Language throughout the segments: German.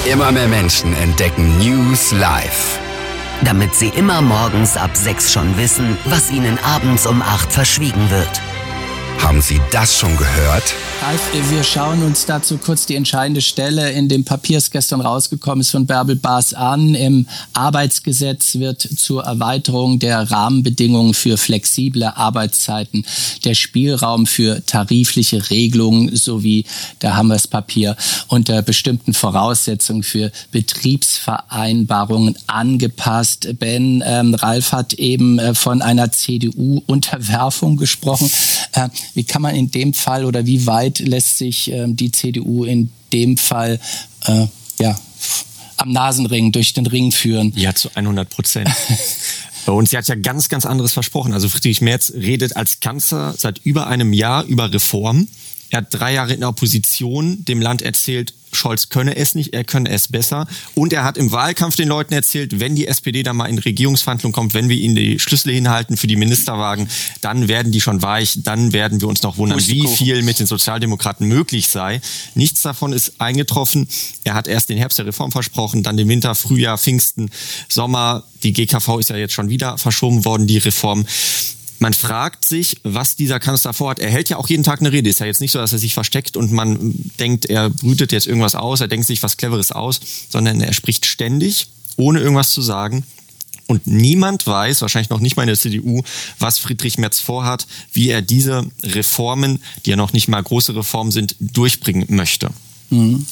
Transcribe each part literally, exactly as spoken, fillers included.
Immer mehr Menschen entdecken News live. Damit sie immer morgens ab sechs schon wissen, was ihnen abends um acht verschwiegen wird. Haben Sie das schon gehört? Ralf, wir schauen uns dazu kurz die entscheidende Stelle in dem Papier, das gestern rausgekommen ist, von Bärbel Baas an. Im Arbeitsgesetz wird zur Erweiterung der Rahmenbedingungen für flexible Arbeitszeiten der Spielraum für tarifliche Regelungen sowie, da haben wir das Papier, unter bestimmten Voraussetzungen für Betriebsvereinbarungen angepasst. Ben, ähm, Ralf hat eben äh, von einer C D U-Unterwerfung gesprochen. Äh, Wie kann man in dem Fall oder wie weit lässt sich ähm, die C D U in dem Fall äh, ja, am Nasenring durch den Ring führen? Ja, zu hundert Prozent. Und sie hat ja ganz, ganz anderes versprochen. Also Friedrich Merz redet als Kanzler seit über einem Jahr über Reform. Er hat drei Jahre in der Opposition dem Land erzählt, Scholz könne es nicht, er könne es besser. Und er hat im Wahlkampf den Leuten erzählt, wenn die S P D da mal in Regierungsverhandlungen kommt, wenn wir ihnen die Schlüssel hinhalten für die Ministerwagen, dann werden die schon weich, dann werden wir uns noch wundern, wie viel mit den Sozialdemokraten möglich sei. Nichts davon ist eingetroffen. Er hat erst den Herbst der Reform versprochen, dann den Winter, Frühjahr, Pfingsten, Sommer. Die G K V ist ja jetzt schon wieder verschoben worden, die Reform. Man fragt sich, was dieser Kanzler vorhat. Er hält ja auch jeden Tag eine Rede. Ist ja jetzt nicht so, dass er sich versteckt und man denkt, er brütet jetzt irgendwas aus, er denkt sich was Cleveres aus, sondern er spricht ständig, ohne irgendwas zu sagen. Und niemand weiß, wahrscheinlich noch nicht mal in der C D U, was Friedrich Merz vorhat, wie er diese Reformen, die ja noch nicht mal große Reformen sind, durchbringen möchte. Mhm.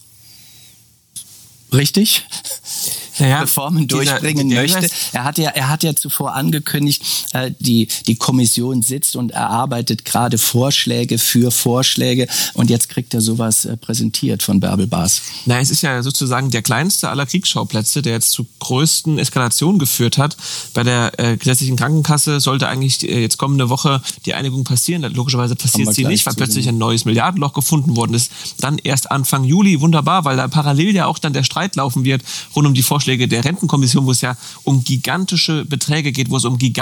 Richtig? Naja, Reformen durchbringen dieser, möchte. Er hat ja, er hat ja zuvor angekündigt, äh, die, die Kommission sitzt und erarbeitet gerade Vorschläge für Vorschläge und jetzt kriegt er sowas äh, präsentiert von Bärbel Baas. Na, es ist ja sozusagen der kleinste aller Kriegsschauplätze, der jetzt zu größten Eskalationen geführt hat. Bei der äh, gesetzlichen Krankenkasse sollte eigentlich äh, jetzt kommende Woche die Einigung passieren. Logischerweise passiert sie nicht, weil plötzlich ein neues Milliardenloch gefunden worden ist. Dann erst Anfang Juli, wunderbar, weil da parallel ja auch dann der Streit laufen wird rund um die Vorschläge der Rentenkommission, wo es ja um gigantische Beträge geht, wo es um gigantische